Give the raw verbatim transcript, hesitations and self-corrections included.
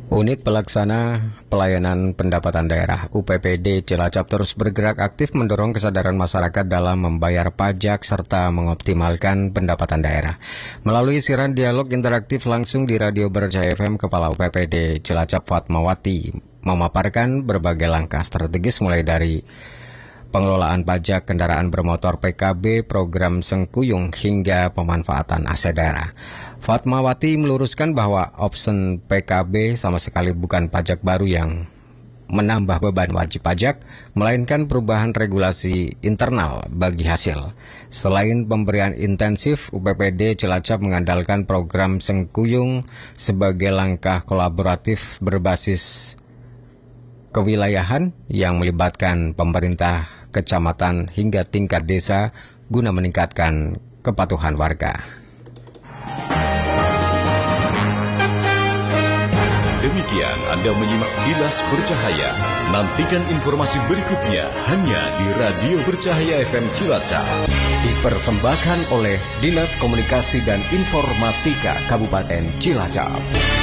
Unit Pelaksana Pelayanan Pendapatan Daerah U P P D Cilacap terus bergerak aktif mendorong kesadaran masyarakat dalam membayar pajak serta mengoptimalkan pendapatan daerah. Melalui siaran dialog interaktif langsung di Radio Bercahaya F M, Kepala U P P D Cilacap Fatmawati memaparkan berbagai langkah strategis mulai dari pengelolaan pajak kendaraan bermotor P K B, program Sengkuyung hingga pemanfaatan aset daerah. Fatmawati meluruskan bahwa option P K B sama sekali bukan pajak baru yang menambah beban wajib pajak, melainkan perubahan regulasi internal bagi hasil. Selain pemberian intensif, U P P D Cilacap mengandalkan program Sengkuyung sebagai langkah kolaboratif berbasis kewilayahan yang melibatkan pemerintah, kecamatan hingga tingkat desa guna meningkatkan kepatuhan warga. Demikian Anda menyimak Kilas Bercahaya. Nantikan informasi berikutnya hanya di Radio Bercahaya F M Cilacap. Dipersembahkan oleh Dinas Komunikasi dan Informatika Kabupaten Cilacap.